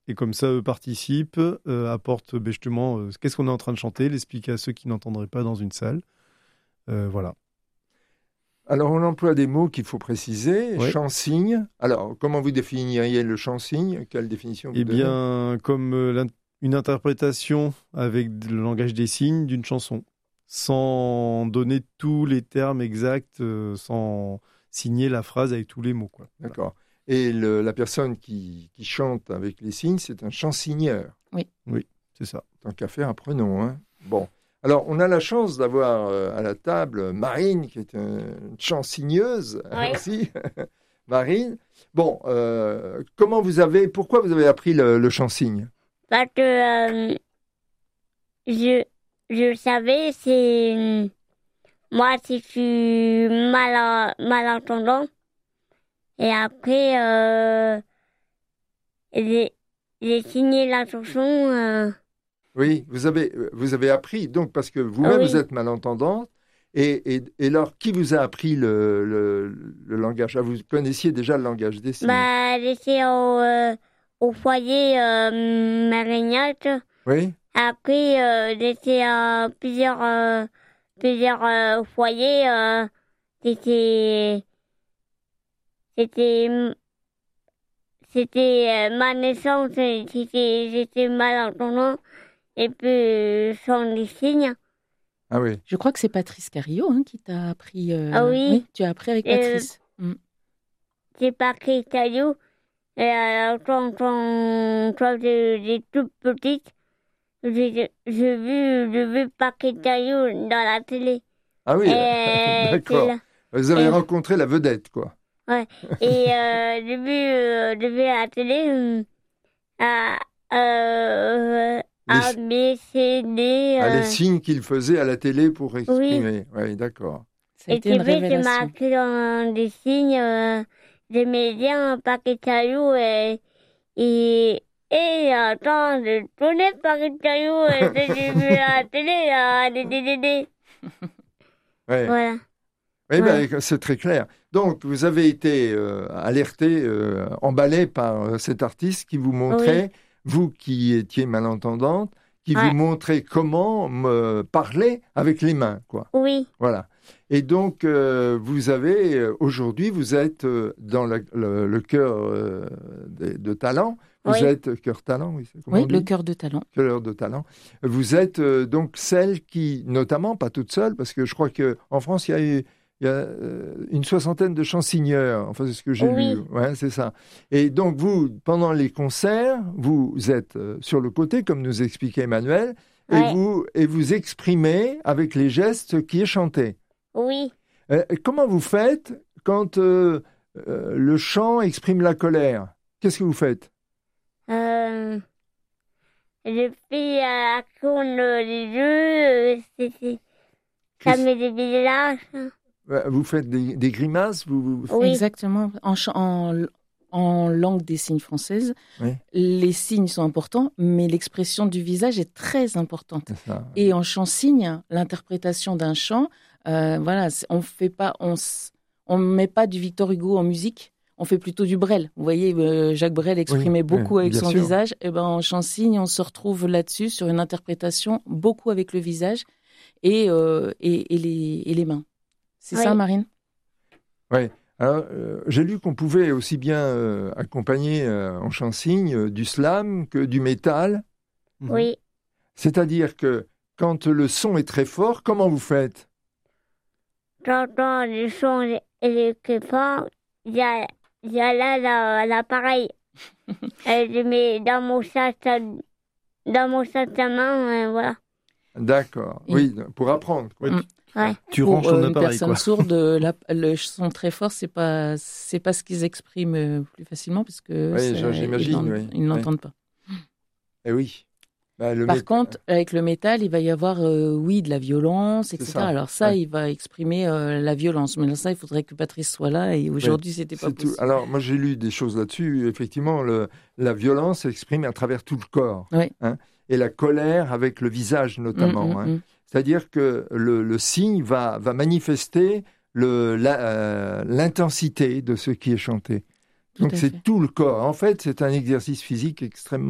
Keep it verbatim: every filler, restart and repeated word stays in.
Et comme ça, eux participent, euh, apportent ben, justement euh, qu'est-ce qu'on est en train de chanter, l'expliquer à ceux qui n'entendraient pas dans une salle. Euh, voilà. Alors, on emploie des mots qu'il faut préciser. Ouais. Chant-signe. Alors, comment vous définiriez le chant-signe? Quelle définition vous Eh donnez? bien, comme euh, l'in- une interprétation avec le langage des signes d'une chanson, sans donner tous les termes exacts, euh, sans signer la phrase avec tous les mots, quoi. Voilà. D'accord. Et le- la personne qui, qui chante avec les signes, c'est un chansigneur. Oui, c'est ça. Tant qu'à faire, apprenons. Hein. Bon. Alors, on a la chance d'avoir euh, à la table Marine, qui est une chansigneuse Oui. aussi. Marine. Bon, euh, comment vous avez, pourquoi vous avez appris le, le chansigne? Parce que euh, je, je savais, c'est. Moi, si je suis mal, malentendant, et après, euh, j'ai, j'ai signé la chanson. Euh, Oui, vous avez, vous avez appris, donc, parce que vous-même, Oui. vous êtes malentendante. Et, et, et alors, qui vous a appris le, le, le langage? Ah, vous connaissiez déjà le langage des signes? bah, j'étais au, euh, au foyer euh, Marignat. Oui, Après, euh, j'étais à plusieurs, euh, plusieurs euh, foyers. Euh, c'était, c'était, c'était euh, ma naissance. et J'étais, j'étais malentendant. Et puis, euh, sans les signes. ah oui. Je crois que c'est Patrice Carillo hein, qui t'a appris. euh, Ah oui. tu as appris avec Euh, Patrice. Mm. J'ai pas pris caillou. Et alors, quand, quand, quand j'étais toute petite, j'ai, j'ai vu, j'ai vu Paquet Caillou dans la télé. Ah oui, Et d'accord. c'est là. Vous avez Et- rencontré la vedette, quoi. Ouais. Et euh, j'ai vu, euh, j'ai vu à la télé euh, à, euh, A, B, C, D. Ah, les Euh, signes qu'il faisait à la télé pour exprimer. Oui, d'accord. Ça a et été une puis, j'ai révélation. marqué dans des signes. Euh, j'aimais bien Paquet Caillou et. et Et attends, je connais Paquet Caillou et j'ai vu à la télé, à des D D D. Ouais. Voilà. Oui, Ouais. ben, c'est très clair. Donc, vous avez été euh, alerté, euh, emballé par euh, cet artiste qui vous montrait, vous qui étiez malentendante, qui Ouais. vous montrait comment me parler avec les mains, quoi. Oui, Voilà. Et donc, euh, vous avez, euh, aujourd'hui, vous êtes euh, dans le, le, le cœur euh, de, de talent. Vous Oui. êtes cœur talent, oui, c'est comment Oui, on le dit cœur de talent. Cœur de talent. Vous êtes euh, donc celle qui, notamment, pas toute seule, parce que je crois qu'en France, il y a eu il y a, euh, une soixantaine de chansigneurs. Enfin, c'est ce que j'ai Oui. lu. Ouais, c'est ça. Et donc, vous, pendant les concerts, vous êtes euh, sur le côté, comme nous expliquait Emmanuel, et, Ouais. vous, et vous exprimez avec les gestes ce qui est chanté. oui. Euh, comment vous faites quand euh, euh, le chant exprime la colère? Qu'est-ce que vous faites? Euh, je fais à con les yeux, euh, c'est, c'est, ça Qu'est-ce- met des visages. Euh, Vous faites des, des grimaces vous, vous- Oui. Exactement. En, ch- en, en langue des signes française, Oui. les signes sont importants, mais l'expression du visage est très importante. C'est ça. Et en chant-signe, l'interprétation d'un chant, euh, voilà, c'est- on fait pas, on, s- on met pas du Victor Hugo en musique, on fait plutôt du Brel. Vous voyez, euh, Jacques Brel exprimait Oui, beaucoup oui, avec bien son sûr. visage. Et ben en chant-signe, on se retrouve là-dessus sur une interprétation beaucoup avec le visage et euh, et, et les et les mains. C'est Oui. ça, Marine? Oui. Alors, euh, j'ai lu qu'on pouvait aussi bien euh, accompagner euh, en chant-signe euh, du slam que du métal. Mhm. Oui. C'est-à-dire que quand le son est très fort, comment vous faites? J'entends le son et le crépant, il y a, il y a là la- l'appareil. Euh, je mets dans mon sac à, dans mon sac à main, euh, voilà. D'accord. Et- Oui, pour apprendre. Ouais, Mm. tu, Ouais. tu Pour ranges ton euh, une appareil, personne quoi. sourde, la- le son très fort, c'est pas c'est pas ce qu'ils expriment euh, plus facilement parce que Oui, ça- j'imagine, ils n'en- oui. ils n'entendent pas. Eh oui. Bah, le Par mét- contre, avec le métal, il va y avoir euh, oui de la violence, et cetera. ça, Alors ça, ouais. il va exprimer euh, la violence. Mais là, ça, il faudrait que Patrice soit là. Et aujourd'hui, c'était pas C'est tout. possible. Alors, moi, j'ai lu des choses là-dessus. Effectivement, le, la violence s'exprime à travers tout le corps. Oui. Hein, et la colère avec le visage, notamment. Mm, mm, hein. mm. C'est-à-dire que le, le signe va, va manifester le, la, euh, l'intensité de ce qui est chanté. Tout Donc, à c'est fait. tout le corps. En fait, c'est un exercice physique extrêmement